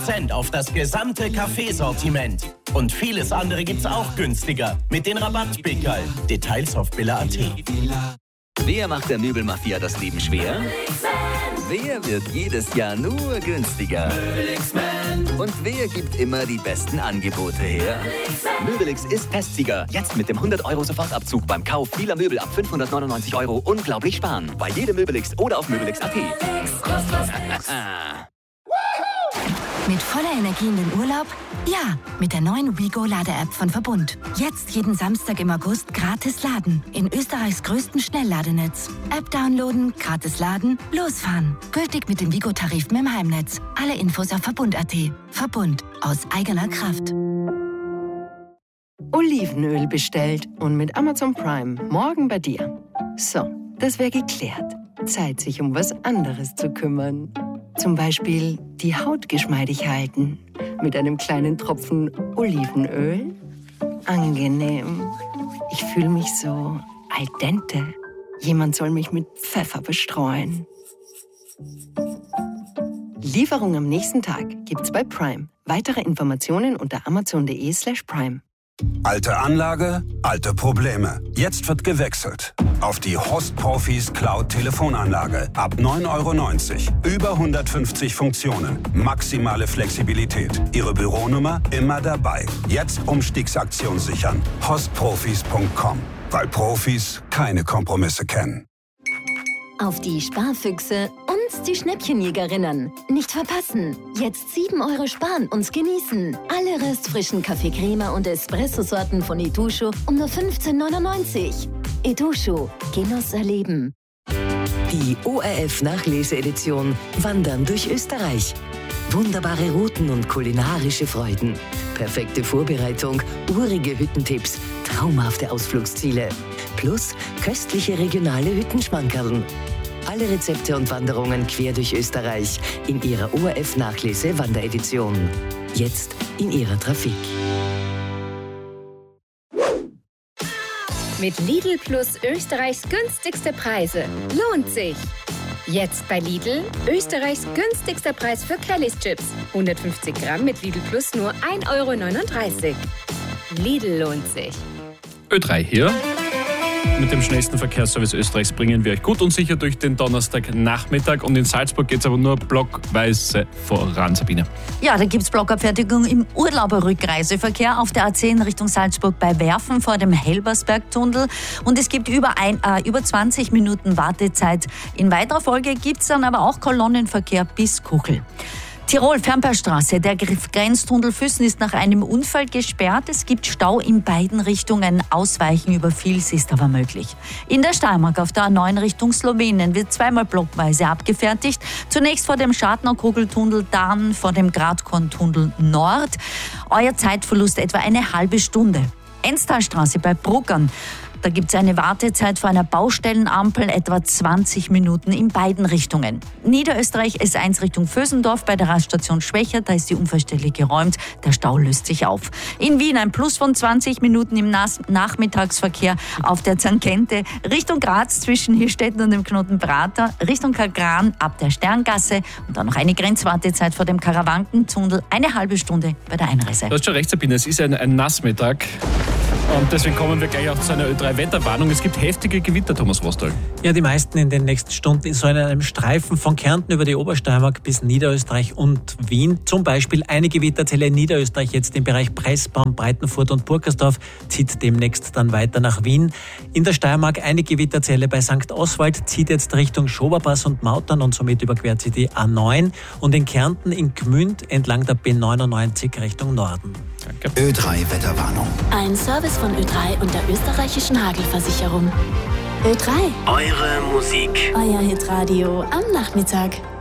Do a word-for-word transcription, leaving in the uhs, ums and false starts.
Prozent auf das gesamte Kaffeesortiment. Und vieles andere gibt's auch günstiger mit den Rabattpickerl. Details auf billa punkt a t. Wer macht der Möbelmafia das Leben schwer? Wer wird jedes Jahr nur günstiger? Und wer gibt immer die besten Angebote her? Möbelix ist Testsieger. Jetzt mit dem hundert Euro Sofortabzug beim Kauf vieler Möbel ab fünfhundertneunundneunzig Euro unglaublich sparen. Bei jedem Möbelix oder auf möbelix punkt a t. Mit voller Energie in den Urlaub? Ja, mit der neuen WeGo-Lade-App von Verbund. Jetzt jeden Samstag im August gratis laden. In Österreichs größten Schnellladenetz. App downloaden, gratis laden, losfahren. Gültig mit den WeGo-Tarifen im Heimnetz. Alle Infos auf verbund punkt a t. Verbund. Aus eigener Kraft. Olivenöl bestellt und mit Amazon Prime morgen bei dir. So, das wäre geklärt. Zeit, sich um was anderes zu kümmern. Zum Beispiel die Haut geschmeidig halten. Mit einem kleinen Tropfen Olivenöl. Angenehm. Ich fühle mich so al dente. Jemand soll mich mit Pfeffer bestreuen. Lieferung am nächsten Tag gibt's bei Prime. Weitere Informationen unter amazon punkt de slash prime. Alte Anlage, alte Probleme. Jetzt wird gewechselt. Auf die Host Profis Cloud Telefonanlage. Ab neun Euro neunzig. Über hundertfünfzig Funktionen. Maximale Flexibilität. Ihre Büronummer immer dabei. Jetzt Umstiegsaktion sichern. host profis punkt com. Weil Profis keine Kompromisse kennen. Auf die Sparfüchse und die Schnäppchenjägerinnen. Nicht verpassen. Jetzt sieben Euro sparen und genießen. Alle restfrischen Kaffee-Crema und Espresso-Sorten von Itochu um nur fünfzehn neunundneunzig. Itochu. Genuss erleben. Die O R F-Nachlese-Edition Wandern durch Österreich. Wunderbare Routen und kulinarische Freuden. Perfekte Vorbereitung, urige Hüttentipps, traumhafte Ausflugsziele. Plus köstliche regionale Hüttenschmankerln. Alle Rezepte und Wanderungen quer durch Österreich in ihrer O R F-Nachlese-Wanderedition. Jetzt in ihrer Trafik. Mit Lidl Plus Österreichs günstigste Preise. Lohnt sich! Jetzt bei Lidl Österreichs günstigster Preis für Kellys Chips. hundertfünfzig Gramm mit Lidl Plus nur ein Euro neununddreißig. Lidl lohnt sich. Ö drei hier. Mit dem schnellsten Verkehrsservice Österreichs bringen wir euch gut und sicher durch den Donnerstagnachmittag. Und in Salzburg geht es aber nur blockweise voran, Sabine. Ja, da gibt es Blockabfertigung im Urlauberrückreiseverkehr auf der A zehn Richtung Salzburg bei Werfen vor dem Helbersbergtunnel. Und es gibt über, ein, äh, über zwanzig Minuten Wartezeit. In weiterer Folge gibt es dann aber auch Kolonnenverkehr bis Kuchel. Tirol, Fernbergstraße. Der Grenztunnel Füssen ist nach einem Unfall gesperrt. Es gibt Stau in beiden Richtungen. Ausweichen über Vils ist aber möglich. In der Steiermark auf der A neun Richtung Slowenien wird zweimal blockweise abgefertigt. Zunächst vor dem Schartner-Kugeltunnel, dann vor dem Gradkorntunnel Nord. Euer Zeitverlust etwa eine halbe Stunde. Enstalstraße bei Bruckern. Da gibt es eine Wartezeit vor einer Baustellenampel, etwa zwanzig Minuten in beiden Richtungen. Niederösterreich S eins Richtung Vösendorf bei der Raststation Schwächert, da ist die Unfallstelle geräumt, der Stau löst sich auf. In Wien ein Plus von zwanzig Minuten im Nachmittagsverkehr auf der Zankente Richtung Graz zwischen Hirstetten und dem Knoten Prater, Richtung Kagran ab der Sterngasse und dann noch eine Grenzwartezeit vor dem Karawankentunnel, eine halbe Stunde bei der Einreise. Du hast schon recht, Sabine, es ist ein, ein Nassmittag. Und deswegen kommen wir gleich auch zu einer Ö drei Wetterwarnung. Es gibt heftige Gewitter, Thomas Rostal. Ja, die meisten in den nächsten Stunden in so einem Streifen von Kärnten über die Obersteiermark bis Niederösterreich und Wien. Zum Beispiel eine Gewitterzelle in Niederösterreich, jetzt im Bereich Pressbaum, Breitenfurt und Burgersdorf, zieht demnächst dann weiter nach Wien. In der Steiermark eine Gewitterzelle bei Sankt Oswald, zieht jetzt Richtung Schoberpass und Mautern und somit überquert sie die A neun. Und in Kärnten in Gmünd entlang der B neunundneunzig Richtung Norden. Danke. Ö drei Wetterwarnung. Ein Service von Ö drei und der österreichischen Hagelversicherung. Ö drei. Eure Musik. Euer Hitradio am Nachmittag.